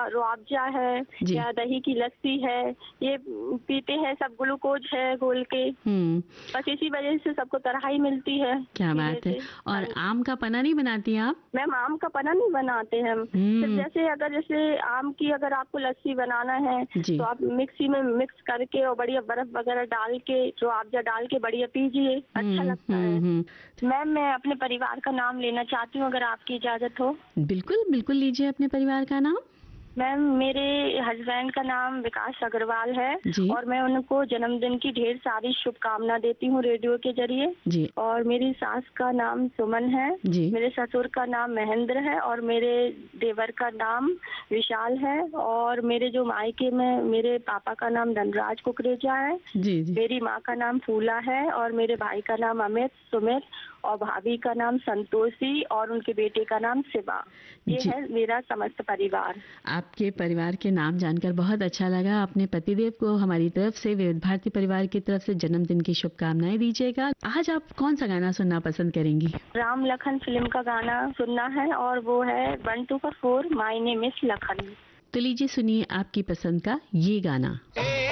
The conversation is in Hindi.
रुआवजा है जी। या दही की लस्सी है, ये पीते हैं सब, ग्लूकोज है घोल के। बस इसी वजह से सबको तरहाई मिलती है। क्या पीने बात है। से। और आम का पन्ना नहीं बनाती आप? मैम आम का पन्ना नहीं बनाते हम। सिर्फ जैसे आम की अगर आपको लस्सी बनाना है जी। तो आप मिक्सी में मिक्स करके और बढ़िया बर्फ वगैरह डाल के रुआवजा डाल के बढ़िया पीजिए, अच्छा लगता है। मैम मैं अपने परिवार का नाम लेना चाहती हूँ अगर आपकी इजाजत हो। बिल्कुल बिल्कुल, लीजिए अपने परिवार का नाम। मैम मेरे हस्बैंड का नाम विकास अग्रवाल है जी। और मैं उनको जन्मदिन की ढेर सारी शुभकामना देती हूँ रेडियो के जरिए। जी। और मेरी सास का नाम सुमन है। जी। मेरे ससुर का नाम महेंद्र है और मेरे देवर का नाम विशाल है और मेरे जो मायके में मेरे पापा का नाम धनराज कुकरेजा है। जी जी। मेरी माँ का नाम फूला है और मेरे भाई का नाम अमित सुमित और भाभी का नाम संतोषी और उनके बेटे का नाम शिवा। ये है मेरा समस्त परिवार। आपके परिवार के नाम जानकर बहुत अच्छा लगा। अपने पतिदेव को हमारी तरफ से, विविध भारती परिवार की तरफ से जन्मदिन की शुभकामनाएं दीजिएगा। आज आप कौन सा गाना सुनना पसंद करेंगी? राम लखन फिल्म का गाना सुनना है और वो है 1 2 4 माय नेम इज लखन। तो लीजिए सुनिए आपकी पसंद का ये गाना।